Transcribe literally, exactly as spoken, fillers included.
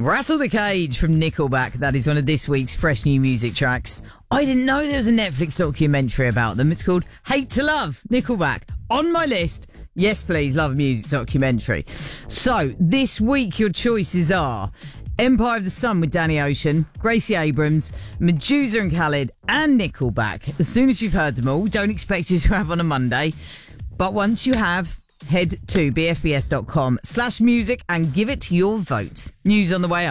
Rattle the Cage from Nickelback. That is one of this week's fresh new music tracks. I didn't know there was a Netflix documentary about them. It's called Hate to Love, Nickelback. On my list. Yes, please, love a music documentary. So, this week your choices are Empire of the Sun with Danny Ocean, Gracie Abrams, Medusa and Khaled, and Nickelback. As soon as you've heard them all, don't expect you to have on a Monday. But once you have, head to bfbs.com slash music and give it your vote. News on the way up.